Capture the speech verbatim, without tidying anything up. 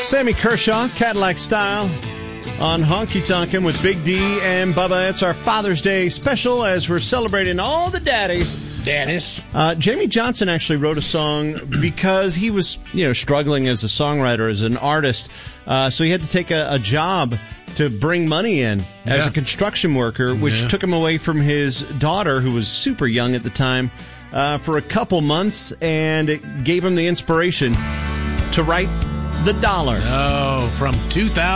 Sammy Kershaw, Cadillac Style, on Honky Tonkin' with Big D and Bubba. It's our Father's Day special as we're celebrating all the daddies. Daddies. Uh, Jamie Johnson actually wrote a song because he was, you know, struggling as a songwriter, as an artist. Uh, so he had to take a, a job to bring money in as yeah. a construction worker, which yeah. took him away from his daughter, who was super young at the time, uh, for a couple months, and it gave him the inspiration to write The Dollar. Oh, from two thousand.